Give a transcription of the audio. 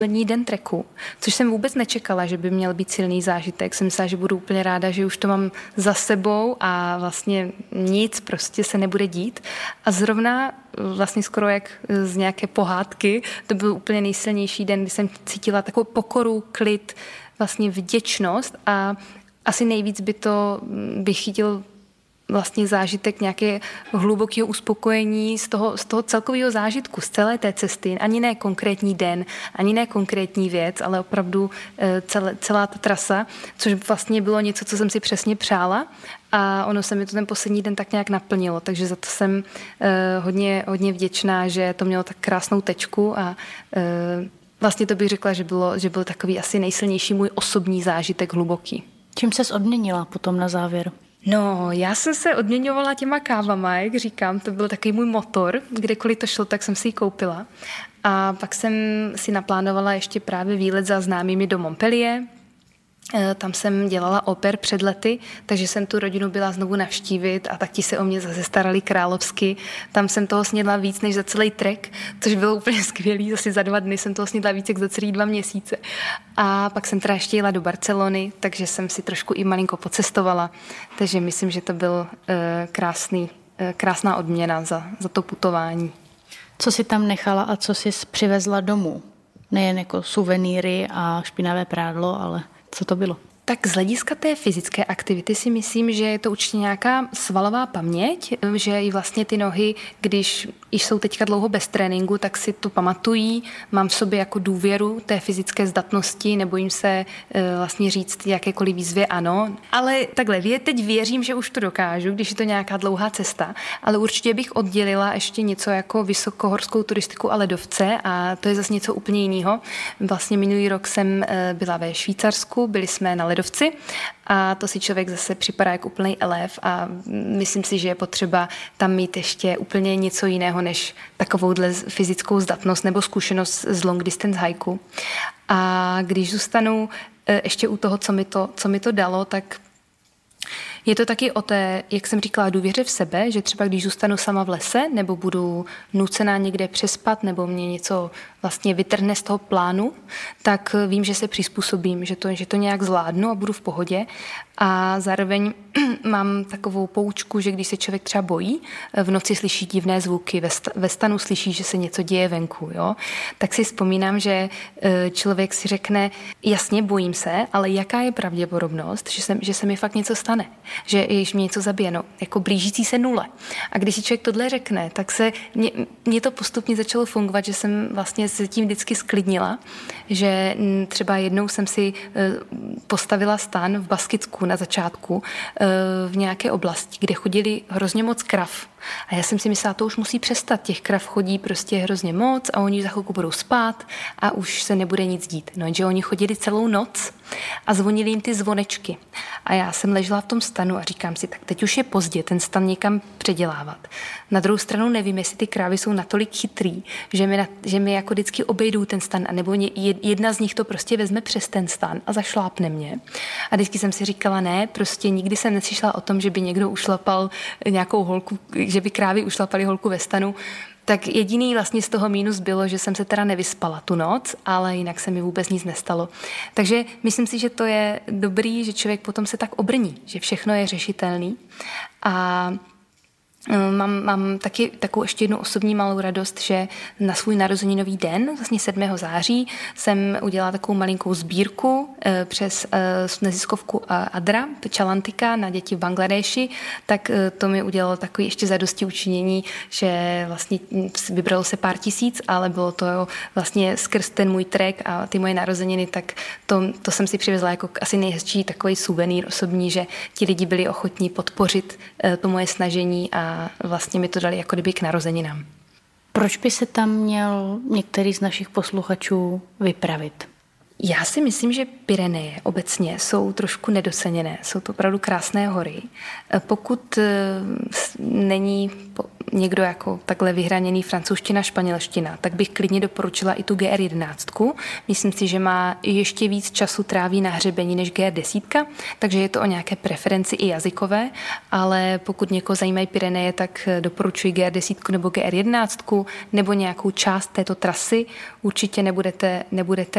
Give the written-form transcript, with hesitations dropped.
den treku, což jsem vůbec nečekala, že by měl být silný zážitek. Jsem myslela, že budu úplně ráda, že už to mám za sebou a vlastně nic prostě se nebude dít. A zrovna vlastně skoro jak z nějaké pohádky, to byl úplně nejsilnější den, kdy jsem cítila takovou pokoru, klid, vlastně vděčnost a asi nejvíc bych chytil vlastně zážitek nějaké hlubokého uspokojení z toho celkového zážitku, z celé té cesty. Ani ne konkrétní den, ani ne konkrétní věc, ale opravdu celá ta trasa, což vlastně bylo něco, co jsem si přesně přála a ono se mi to ten poslední den tak nějak naplnilo, takže za to jsem hodně vděčná, že to mělo tak krásnou tečku a vlastně to bych řekla, že byl takový asi nejsilnější můj osobní zážitek hluboký. Čím ses odměnila potom na závěr? No, já jsem se odměňovala těma kávama, jak říkám, to byl takový můj motor, kdekoliv to šlo, tak jsem si ji koupila. A pak jsem si naplánovala ještě právě výlet za známými do Montpellier. Tam jsem dělala oper před lety, takže jsem tu rodinu byla znovu navštívit a tak ti se o mě zase starali královsky. Tam jsem toho snědla víc než za celý trek, což bylo úplně skvělý. Zase za 2 dny jsem toho snědla víc jak za celý 2 měsíce. A pak jsem teda ještě jela do Barcelony, takže jsem si trošku i malinko pocestovala. Takže myslím, že to byl krásná odměna za to putování. Co jsi tam nechala a co jsi přivezla domů? Nejen jako suvenýry a špinavé prádlo, ale co to bylo? Tak z hlediska té fyzické aktivity si myslím, že je to určitě nějaká svalová paměť, že i vlastně ty nohy, když jsou teďka dlouho bez tréninku, tak si to pamatují. Mám v sobě jako důvěru té fyzické zdatnosti, nebojím se vlastně říct jakékoliv výzvě ano. Ale takhle, teď věřím, že už to dokážu, když je to nějaká dlouhá cesta, ale určitě bych oddělila ještě něco jako vysokohorskou turistiku a ledovce a to je zase něco úplně jiného. Vlastně minulý rok jsem byla ve Švýcarsku, byli jsme na ledovci a to si člověk zase připadá jako úplný elév a myslím si, že je potřeba tam mít ještě úplně něco jiného než takovouhle fyzickou zdatnost nebo zkušenost z long distance hajku. A když zůstanu ještě u toho, co mi to dalo, tak je to taky o té, jak jsem říkala, důvěře v sebe, že třeba když zůstanu sama v lese nebo budu nucená někde přespat nebo mě něco vlastně vytrhne z toho plánu, tak vím, že se přizpůsobím, že to nějak zvládnu a budu v pohodě. A zároveň mám takovou poučku, že když se člověk třeba bojí, v noci slyší divné zvuky, ve stanu slyší, že se něco děje venku, jo? Tak si vzpomínám, že člověk si řekne, jasně bojím se, ale jaká je pravděpodobnost, že se mi fakt něco stane, že když mě něco zabije, no, jako blížící se 0. A když si člověk tohle řekne, tak mě to postupně začalo fungovat, že jsem vlastně se tím vždycky sklidnila, že třeba jednou jsem si postavila stan v Baskicku na začátku v nějaké oblasti, kde chodili hrozně moc krav. A já jsem si myslela, to už musí přestat. Těch krav chodí prostě hrozně moc a oni za chvilku budou spát a už se nebude nic dít. No, že oni chodili celou noc a zvonili jim ty zvonečky. A já jsem ležela v tom stanu a říkám si, tak teď už je pozdě ten stan někam předělávat. Na druhou stranu nevím, jestli ty krávy jsou natolik chytrý, že mi jako vždycky obejdou ten stan, anebo jedna z nich to prostě vezme přes ten stan a zašlápne mě. A vždycky jsem si říkala, ne, prostě nikdy jsem neslyšela o tom, že by někdo ušlapal nějakou holku, že by krávy ušlapaly holku ve stanu. Tak jediný vlastně z toho mínus bylo, že jsem se teda nevyspala tu noc, ale jinak se mi vůbec nic nestalo. Takže myslím si, že to je dobrý, že člověk potom se tak obrní, že všechno je řešitelný. A mám taky takovou ještě jednu osobní malou radost, že na svůj narozeninový den, vlastně 7. září, jsem udělala takovou malinkou sbírku přes neziskovku Adra, Chalantika na děti v Bangladeši, tak to mi udělalo takový ještě zadosti učinění, že vlastně vybralo se pár tisíc, ale bylo to vlastně skrz ten můj trek a ty moje narozeniny, tak to jsem si přivezla jako asi nejhezčí takový suvenýr osobní, že ti lidi byli ochotní podpořit to moje snažení a vlastně mi to dali jako kdyby k narozeninám. Proč by se tam měl některý z našich posluchačů vypravit? Já si myslím, že Pyreneje obecně jsou trošku nedoceněné. Jsou to opravdu krásné hory. Pokud není někdo jako takhle vyhraněný francouzština, španělština, tak bych klidně doporučila i tu GR11. Myslím si, že má ještě víc času tráví na hřebení než GR10, takže je to o nějaké preferenci i jazykové, ale pokud někoho zajímají Pyreneje, tak doporučuji GR10 nebo GR11 nebo nějakou část této trasy. Určitě nebudete